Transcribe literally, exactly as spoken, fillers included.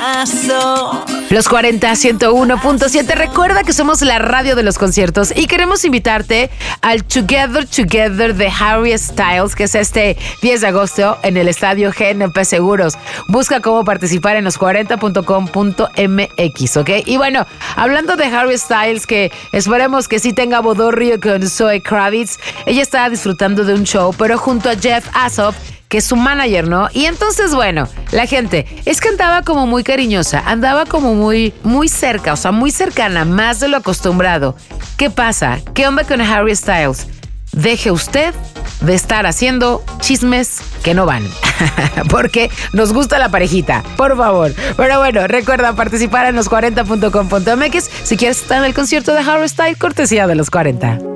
corazón. Los cuarenta, ciento uno punto siete. Recuerda que somos la radio de los conciertos y queremos invitarte al Together Together de Harry Styles, que es este diez de agosto en el estadio G N P Seguros. Busca cómo participar en los cuarenta punto com punto m x, ¿ok? Y bueno, hablando de Harry Styles, que esperemos que sí tenga bodorrio con Zoe Kravitz. Ella está disfrutando de un show, pero junto a Jeff Assoff, que es su manager, ¿no? Y entonces, bueno, la gente, es que andaba como muy cariñosa, andaba como muy, muy cerca, o sea, muy cercana, más de lo acostumbrado. ¿Qué pasa? ¿Qué onda con Harry Styles? Deje usted de estar haciendo chismes que no van, porque nos gusta la parejita, por favor. Pero bueno, recuerda participar en los cuarenta punto com punto m x si quieres estar en el concierto de Harry Styles, cortesía de los cuarenta.